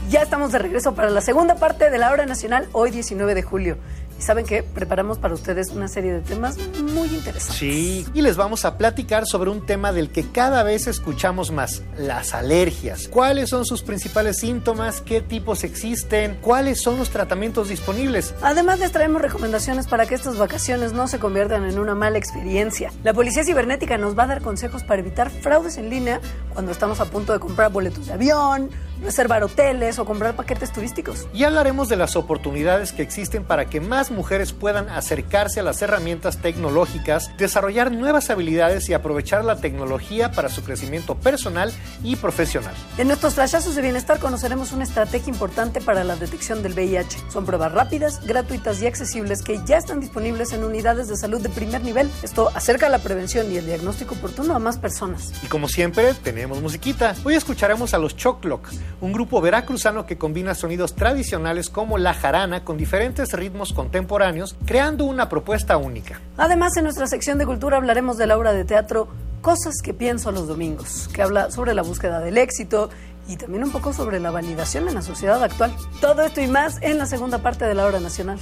Ya estamos de regreso para la segunda parte de la Hora Nacional, hoy 19 de julio. Y saben que preparamos para ustedes una serie de temas muy interesantes. Sí, y les vamos a platicar sobre un tema del que cada vez escuchamos más, las alergias. ¿Cuáles son sus principales síntomas? ¿Qué tipos existen? ¿Cuáles son los tratamientos disponibles? Además, les traemos recomendaciones para que estas vacaciones no se conviertan en una mala experiencia. La Policía Cibernética nos va a dar consejos para evitar fraudes en línea cuando estamos a punto de comprar boletos de avión, reservar hoteles o comprar paquetes turísticos. Y hablaremos de las oportunidades que existen para que más mujeres puedan acercarse a las herramientas tecnológicas, desarrollar nuevas habilidades y aprovechar la tecnología para su crecimiento personal y profesional. En nuestros flashazos de bienestar conoceremos una estrategia importante para la detección del VIH. Son pruebas rápidas, gratuitas y accesibles que ya están disponibles en unidades de salud de primer nivel. Esto acerca la prevención y el diagnóstico oportuno a más personas. Y como siempre, tenemos musiquita. Hoy escucharemos a los Chocloc, un grupo veracruzano que combina sonidos tradicionales como la jarana con diferentes ritmos contemporáneos, creando una propuesta única. Además, en nuestra sección de cultura hablaremos de la obra de teatro Cosas que pienso los domingos, que habla sobre la búsqueda del éxito y también un poco sobre la validación en la sociedad actual. Todo esto y más en la segunda parte de la Hora Nacional.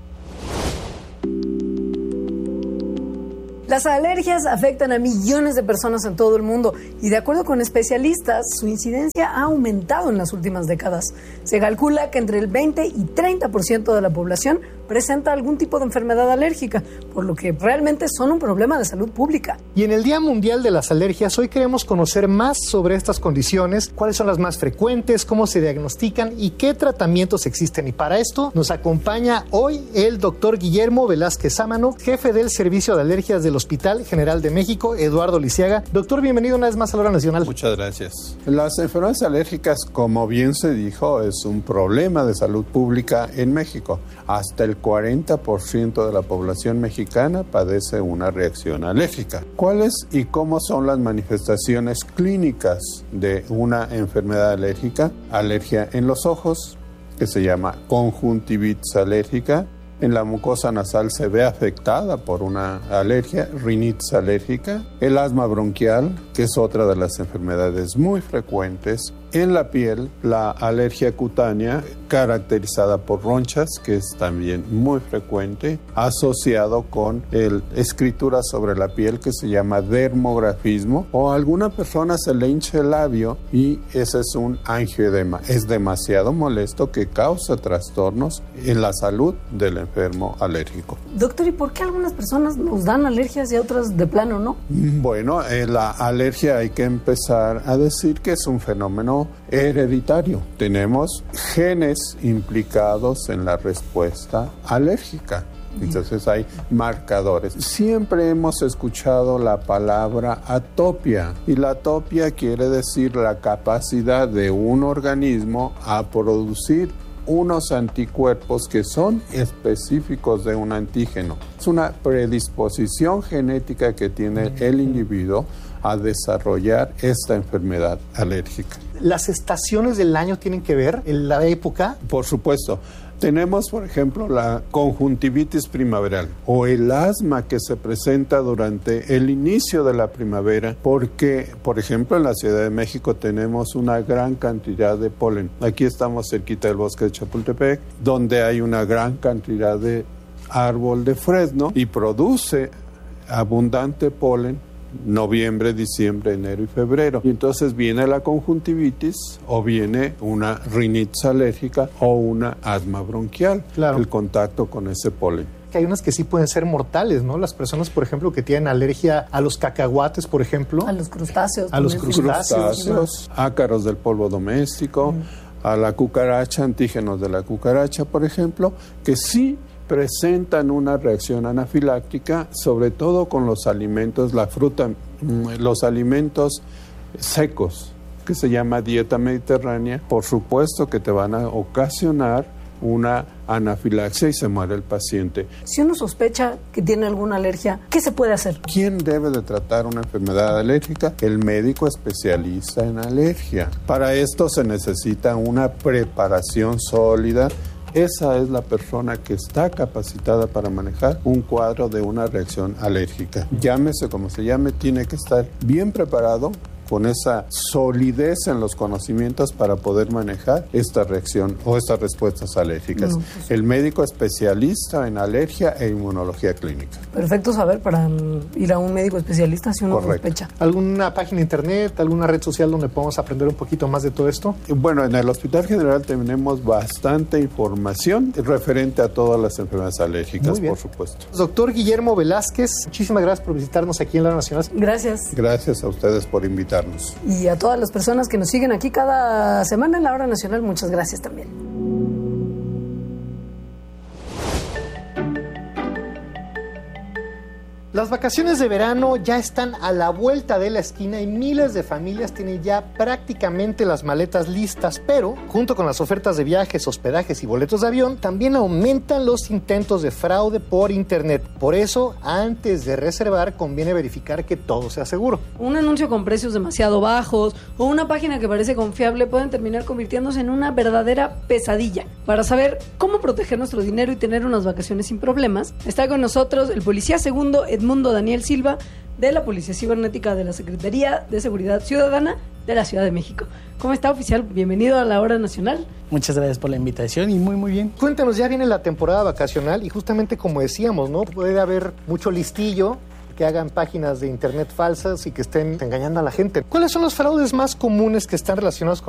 Las alergias afectan a millones de personas en todo el mundo y, de acuerdo con especialistas, su incidencia ha aumentado en las últimas décadas. Se calcula que entre el 20 y 30% de la población presenta algún tipo de enfermedad alérgica, por lo que realmente son un problema de salud pública. Y en el Día Mundial de las Alergias, hoy queremos conocer más sobre estas condiciones, cuáles son las más frecuentes, cómo se diagnostican y qué tratamientos existen. Y para esto nos acompaña hoy el doctor Guillermo Velázquez Sámano, jefe del Servicio de Alergias del Hospital General de México, Eduardo Lisiaga. Doctor, bienvenido una vez más a la Hora Nacional. Muchas gracias. Las enfermedades alérgicas, como bien se dijo, es un problema de salud pública en México. Hasta el 40% de la población mexicana padece una reacción alérgica. ¿Cuáles y cómo son las manifestaciones clínicas de una enfermedad alérgica? Alergia en los ojos, que se llama conjuntivitis alérgica. En la mucosa nasal se ve afectada por una alergia, rinitis alérgica. El asma bronquial, que es otra de las enfermedades muy frecuentes. En la piel, la alergia cutánea, caracterizada por ronchas, que es también muy frecuente, asociado con escritura sobre la piel que se llama dermografismo, o a alguna persona se le hincha el labio y ese es un angioedema. Es demasiado molesto que causa trastornos en la salud del enfermo alérgico. Doctor, ¿y por qué algunas personas nos dan alergias y a otras de plano no? Bueno, la alergia hay que empezar a decir que es un fenómeno hereditario. Tenemos genes implicados en la respuesta alérgica. Entonces hay marcadores. Siempre hemos escuchado la palabra atopia y la atopia quiere decir la capacidad de un organismo a producir unos anticuerpos que son específicos de un antígeno. Es una predisposición genética que tiene el individuo a desarrollar esta enfermedad alérgica. ¿Las estaciones del año tienen que ver en la época? Por supuesto. Tenemos, por ejemplo, la conjuntivitis primaveral o el asma que se presenta durante el inicio de la primavera porque, por ejemplo, en la Ciudad de México tenemos una gran cantidad de polen. Aquí estamos cerquita del bosque de Chapultepec, donde hay una gran cantidad de árbol de fresno y produce abundante polen noviembre, diciembre, enero y febrero. Y entonces viene la conjuntivitis o viene una rinitis alérgica o una asma bronquial, claro, el contacto con ese polen. Que hay unas que sí pueden ser mortales, ¿no? Las personas, por ejemplo, que tienen alergia a los cacahuates, por ejemplo. A los crustáceos. A los crustáceos. Ácaros del polvo doméstico, a la cucaracha, antígenos de la cucaracha, por ejemplo, que sí presentan una reacción anafiláctica, sobre todo con los alimentos, la fruta, los alimentos secos, que se llama dieta mediterránea. Por supuesto que te van a ocasionar una anafilaxia y se muere el paciente. Si uno sospecha que tiene alguna alergia, ¿qué se puede hacer? ¿Quién debe de tratar una enfermedad alérgica? El médico especialista en alergia. Para esto se necesita una preparación sólida. Esa es la persona que está capacitada para manejar un cuadro de una reacción alérgica. Llámese como se llame, tiene que estar bien preparado con esa solidez en los conocimientos para poder manejar esta reacción o estas respuestas alérgicas. El médico especialista en alergia e inmunología clínica. Perfecto saber para ir a un médico especialista si uno sospecha. ¿Alguna página de internet, alguna red social donde podamos aprender un poquito más de todo esto? Bueno, en el Hospital General tenemos bastante información referente a todas las enfermedades alérgicas, por supuesto. Doctor Guillermo Velázquez, muchísimas gracias por visitarnos aquí en La Hora Nacional. Gracias. Gracias a ustedes por invitarnos. Y a todas las personas que nos siguen aquí cada semana en La Hora Nacional, muchas gracias también. Las vacaciones de verano ya están a la vuelta de la esquina y miles de familias tienen ya prácticamente las maletas listas, pero junto con las ofertas de viajes, hospedajes y boletos de avión, también aumentan los intentos de fraude por internet. Por eso, antes de reservar, conviene verificar que todo sea seguro. Un anuncio con precios demasiado bajos o una página que parece confiable pueden terminar convirtiéndose en una verdadera pesadilla. Para saber cómo proteger nuestro dinero y tener unas vacaciones sin problemas, está con nosotros el policía segundo Edmundo Daniel Silva, de la Policía Cibernética de la Secretaría de Seguridad Ciudadana de la Ciudad de México. ¿Cómo está, oficial? Bienvenido a La Hora Nacional. Muchas gracias por la invitación y muy bien. Cuéntanos, ya viene la temporada vacacional y justamente como decíamos, ¿no? Puede haber mucho listillo, que hagan páginas de internet falsas y que estén engañando a la gente. ¿Cuáles son los fraudes más comunes que están relacionados con